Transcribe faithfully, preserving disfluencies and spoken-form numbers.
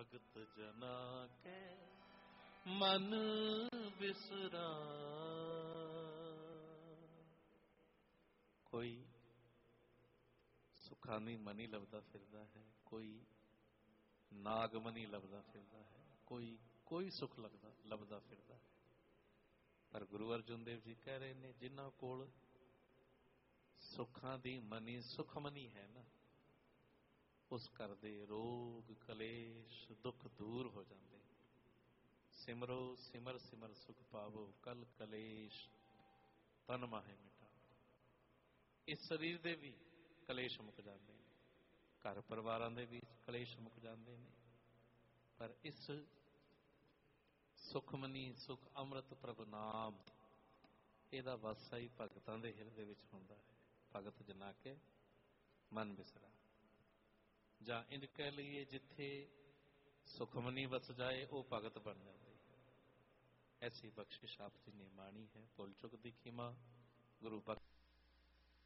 भगत जना के मन बिसरा। कोई सुखां दी मनी लभदा फिरदा है, कोई नागमनी लभदा फिरदा है, कोई कोई सुख लगदा लभदा फिरदा है। पर गुरु अर्जुन देव जी कह रहे ने जिन्हां कोल सुखां दी मनी सुखमनी है ना, उस घर दे रोग कलेश दुख दूर हो जाते। सिमरो सिमर सिमर सुख पावो, कल कलेश तन माहे मिटा। इस शरीर दे भी कलेश मुक जाते हैं, घर परिवारां दे भी कलेश मुक जाते हैं, पर इस सुखमनी सुख अमृत प्रभ नाम इहदा वासा ही भगतां दे हिरदे विच हुंदा है। भगत जना के मन बिसरा, जां इंज कह लईए जिथे सुखमनी वस जाए वो भगत बन जाती है। ऐसी बख्शिश आप जी ने माणी है। भुल चुक दी खिमा गुरु बख्श।